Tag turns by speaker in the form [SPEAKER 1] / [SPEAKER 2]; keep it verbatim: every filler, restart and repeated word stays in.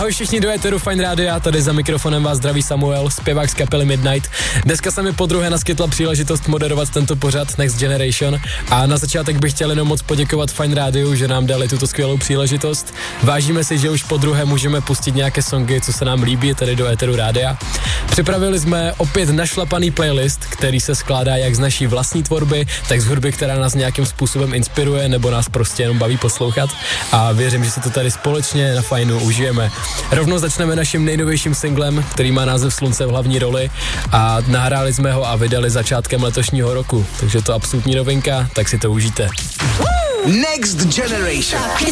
[SPEAKER 1] Ahoj všichni do éteru Fine Rádia, tady za mikrofonem vás zdraví Samuel, zpěvák z kapely Midnight. Dneska se mi podruhé naskytla příležitost moderovat tento pořad Next Generation a na začátek bych chtěl jenom moc poděkovat Fine Rádiu, že nám dali tuto skvělou příležitost. Vážíme si, že už podruhé můžeme pustit nějaké songy, co se nám líbí tady do éteru rádia. Připravili jsme opět našlapaný playlist, který se skládá jak z naší vlastní tvorby, tak z hudby, která nás nějakým způsobem inspiruje nebo nás prostě jenom baví poslouchat a věřím, že si to tady společně na Fajnu užijeme. Rovnou začneme naším nejnovějším singlem, který má název Slunce v hlavní roli a nahráli jsme ho a vydali začátkem letošního roku, takže to absolutní novinka, tak si to užijte.
[SPEAKER 2] Next Generation.